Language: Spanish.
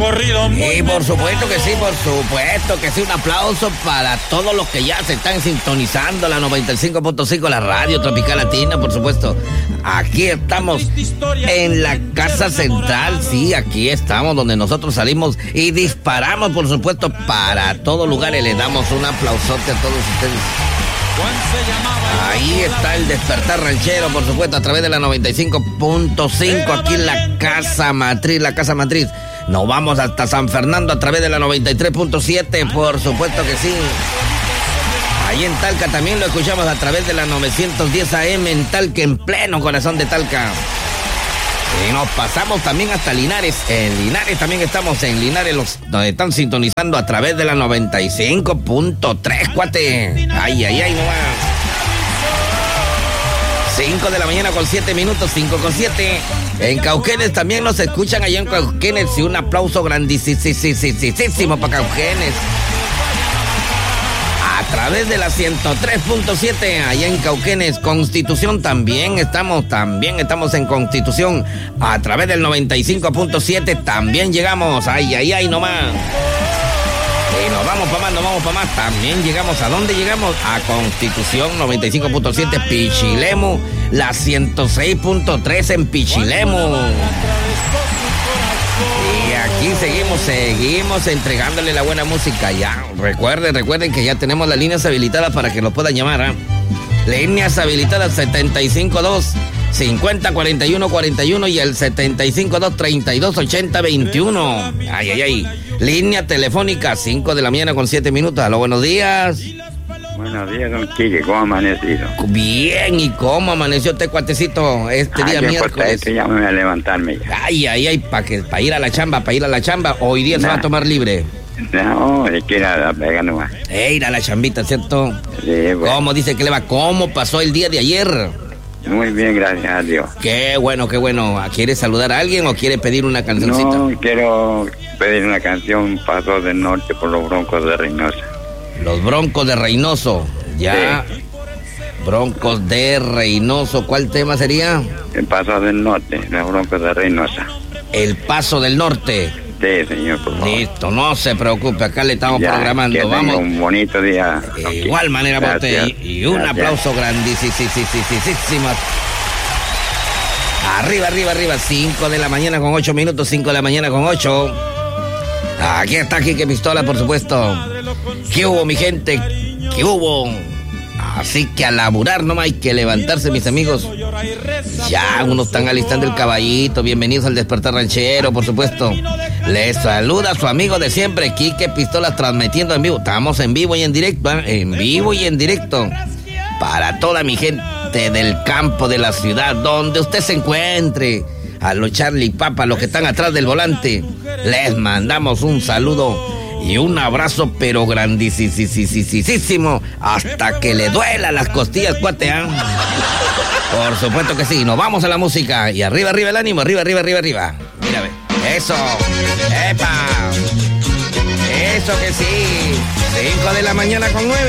recorrido muy... Y por supuesto que sí, un aplauso para todos los que ya se están sintonizando la 95.5, la radio tropical latina, por supuesto. Aquí estamos en la casa central, sí, aquí estamos donde nosotros salimos y disparamos, por supuesto, para todos lugares. Le damos un aplausote a todos ustedes. Ahí está el despertar ranchero, por supuesto, a través de la 95.5, aquí en la casa matriz, Nos vamos hasta San Fernando a través de la 93.7, por supuesto que sí. Ahí en Talca también lo escuchamos a través de la 910 AM en Talca, en pleno corazón de Talca. Y nos pasamos también hasta Linares. En Linares también estamos, en Linares nos están sintonizando a través de la 95.3, cuate. Ay, no más. 5 de la mañana con 7 minutos, 5:07. En Cauquenes también nos escuchan allá en Cauquenes. Y un aplauso grandísimo para Cauquenes. A través de la 103.7, allá en Cauquenes. Constitución también estamos en Constitución. A través del 95.7 también llegamos. Ay, no más. Y nos vamos para más. También llegamos. ¿A dónde llegamos? A Constitución 95.7, Pichilemu. La 106.3 en Pichilemu. Y aquí seguimos entregándole la buena música. Ya, recuerden que ya tenemos las líneas habilitadas para que lo puedan llamar. Líneas habilitadas 752-5041-41 y el 752-3280-21. Ay. Línea telefónica, 5 de la mañana con 7 minutos. Aló, buenos días. Buenos días, don Quique, ¿cómo ha amanecido? Bien, ¿y cómo amaneció este cuatecito este día miércoles? Ya me voy a levantarme ya. Ay, para ir a la chamba, hoy día se va a tomar libre. No, es que ir a la pega nomás. Ir a la chambita, ¿cierto? Sí, bueno. ¿Cómo dice que le va? ¿Cómo pasó el día de ayer? Muy bien, gracias a Dios. Qué bueno. ¿Quiere saludar a alguien o quiere pedir una cancioncita? No, quiero pedir una canción, Paso del Norte, por los Broncos de Reynosa. Los Broncos de Reynoso, ya. Sí. Broncos de Reynoso, ¿cuál tema sería? El Paso del Norte, los Broncos de Reynosa. El Paso del Norte. Sí, señor, por favor. Listo, no se preocupe, acá le estamos programando. Que vamos. Un bonito día. De igual manera para usted. Y un aplauso grandísimo. Arriba. 5 de la mañana con 8 minutos, 5 de la mañana con 8. Aquí está Quique Pistola, por supuesto. ¿Qué hubo, mi gente? ¿Qué hubo? Así que a laburar nomás hay que levantarse, mis amigos. Ya unos están alistando el caballito. Bienvenidos al Despertar Ranchero, por supuesto. Les saluda su amigo de siempre, Quique Pistola, transmitiendo en vivo. Estamos en vivo y en directo, en vivo y en directo. Para toda mi gente del campo, de la ciudad, donde usted se encuentre. A los Charlie Papa, los que están atrás del volante, les mandamos un saludo y un abrazo, pero grandísimo, hasta que le duela las costillas, cuate. Por supuesto que sí. Nos vamos a la música y arriba el ánimo, arriba. Mira, ve. Eso. ¡Epa! Eso que sí. 5 de la mañana con 9.